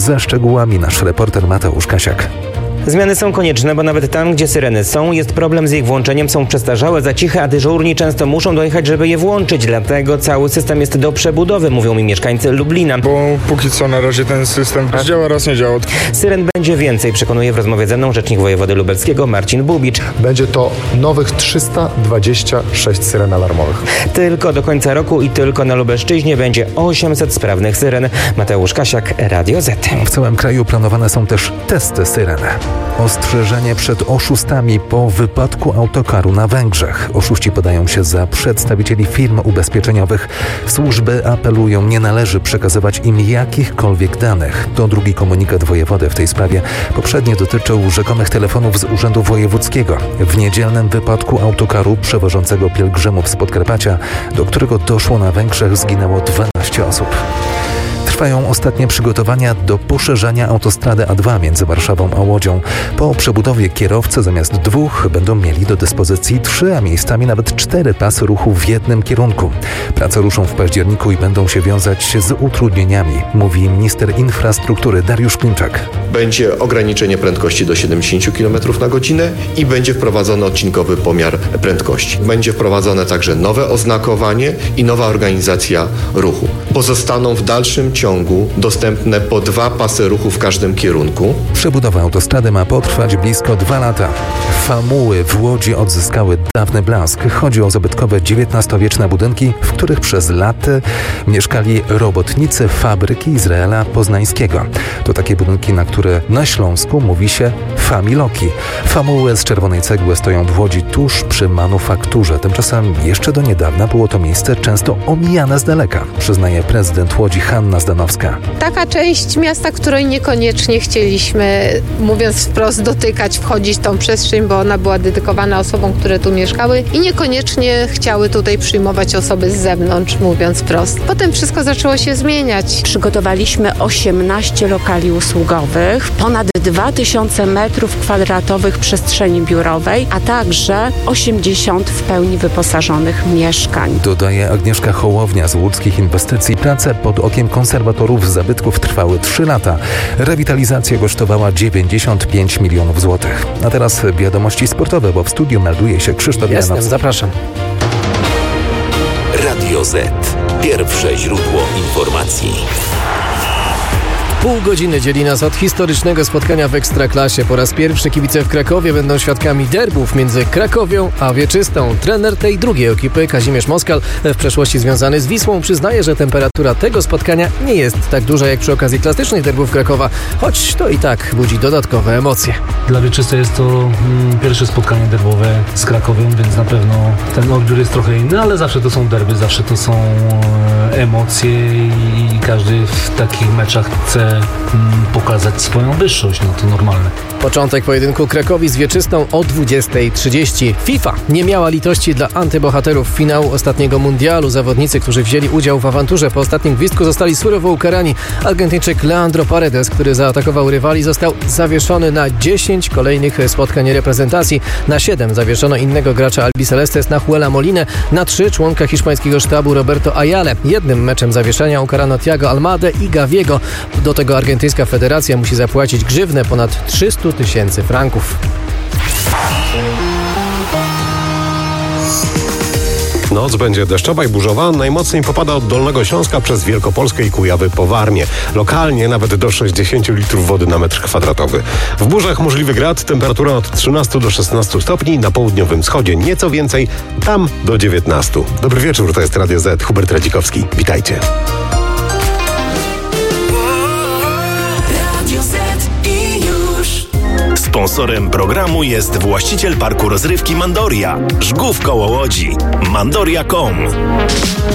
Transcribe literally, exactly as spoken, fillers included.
Ze szczegółami nasz reporter Mateusz Kasiak. Zmiany są konieczne, bo nawet tam, gdzie syreny są, jest problem z ich włączeniem, są przestarzałe, za ciche, a dyżurni często muszą dojechać, żeby je włączyć. Dlatego cały system jest do przebudowy, mówią mi mieszkańcy Lublina. Bo póki co na razie ten system raz działa, raz nie działa. Syren będzie więcej, przekonuje w rozmowie ze mną rzecznik wojewody lubelskiego Marcin Bubicz. Będzie to nowych trzysta dwadzieścia sześć syren alarmowych. Tylko do końca roku i tylko na Lubelszczyźnie będzie osiemset sprawnych syren. Mateusz Kasiak, Radio Z. W całym kraju planowane są też testy syren. Ostrzeżenie przed oszustami po wypadku autokaru na Węgrzech. Oszuści podają się za przedstawicieli firm ubezpieczeniowych. Służby apelują, nie należy przekazywać im jakichkolwiek danych. To drugi komunikat wojewody w tej sprawie. Poprzedni dotyczył rzekomych telefonów z Urzędu Wojewódzkiego. W niedzielnym wypadku autokaru przewożącego pielgrzymów z Podkarpacia, do którego doszło na Węgrzech, zginęło dwanaście osób. Trwają ostatnie przygotowania do poszerzenia autostrady A dwa między Warszawą a Łodzią. Po przebudowie kierowcy zamiast dwóch będą mieli do dyspozycji trzy, a miejscami nawet cztery pasy ruchu w jednym kierunku. Prace ruszą w październiku i będą się wiązać z utrudnieniami, mówi minister infrastruktury Dariusz Klimczak. Będzie ograniczenie prędkości do siedemdziesiąt kilometrów na godzinę i będzie wprowadzony odcinkowy pomiar prędkości. Będzie wprowadzone także nowe oznakowanie i nowa organizacja ruchu. Pozostaną w dalszym ciągu dostępne po dwa pasy ruchu w każdym kierunku. Przebudowa autostrady ma potrwać blisko dwa lata. Famuły w Łodzi odzyskały dawny blask. Chodzi o zabytkowe dziewiętnastowieczne budynki, w których przez lata mieszkali robotnicy fabryki Izraela Poznańskiego. To takie budynki, na które na Śląsku mówi się familoki. Famuły z czerwonej cegły stoją w Łodzi tuż przy manufakturze. Tymczasem jeszcze do niedawna było to miejsce często omijane z daleka, przyznaje prezydent Łodzi Hanna Zdanowska. Taka część miasta, której niekoniecznie chcieliśmy, mówiąc wprost, dotykać, wchodzić w tą przestrzeń, bo ona była dedykowana osobom, które tu mieszkały i niekoniecznie chciały tutaj przyjmować osoby z zewnątrz, mówiąc wprost. Potem wszystko zaczęło się zmieniać. Przygotowaliśmy osiemnaście lokali usługowych, ponad dwa tysiące metrów kwadratowych przestrzeni biurowej, a także osiemdziesiąt w pełni wyposażonych mieszkań. Dodaje Agnieszka Hołownia z Łódzkich Inwestycji. Prace pod okiem konserwatorów zabytków trwały trzy lata. Rewitalizacja kosztowała dziewięćdziesiąt pięć milionów złotych. A teraz wiadomości sportowe, bo w studiu melduje się Krzysztof Jestem, Janowski. zapraszam. Radio Z. Pierwsze źródło informacji. Pół godziny dzieli nas od historycznego spotkania w Ekstraklasie. Po raz pierwszy kibice w Krakowie będą świadkami derbów między Krakowią a Wieczystą. Trener tej drugiej ekipy, Kazimierz Moskal, w przeszłości związany z Wisłą, przyznaje, że temperatura tego spotkania nie jest tak duża jak przy okazji klasycznych derbów Krakowa, choć to i tak budzi dodatkowe emocje. Dla Wieczysty jest to mm, pierwsze spotkanie derbowe z Krakowią, więc na pewno ten odbiór jest trochę inny, ale zawsze to są derby, zawsze to są e, emocje i każdy w takich meczach chce pokazać swoją wyższość, no to normalne. Początek pojedynku Krakowi z Wieczystą o dwudziestej trzydzieści. FIFA nie miała litości dla antybohaterów finału ostatniego mundialu. Zawodnicy, którzy wzięli udział w awanturze po ostatnim gwizdku, zostali surowo ukarani. Argentyńczyk Leandro Paredes, który zaatakował rywali, został zawieszony na dziesięć kolejnych spotkań reprezentacji. Na siedem zawieszono innego gracza Albi Celestes, Nahuela Molinę, na trzy członka hiszpańskiego sztabu Roberto Ayale. Jednym meczem zawieszenia ukarano Thiago Almadę i Gaviego. Do tego argentyńska federacja musi zapłacić grzywnę ponad trzysta tysięcy franków. Noc będzie deszczowa i burzowa. Najmocniej popada od Dolnego Śląska przez Wielkopolskę i Kujawy po Warmię. Lokalnie nawet do sześćdziesiąt litrów wody na metr kwadratowy. W burzach możliwy grad, temperatura od trzynastu do szesnastu stopni. Na południowym wschodzie nieco więcej, tam do dziewiętnastu. Dobry wieczór, to jest Radio Z. Hubert Radzikowski. Witajcie. Sponsorem programu jest właściciel parku rozrywki Mandoria, Żgów koło Łodzi. Mandoria kropka com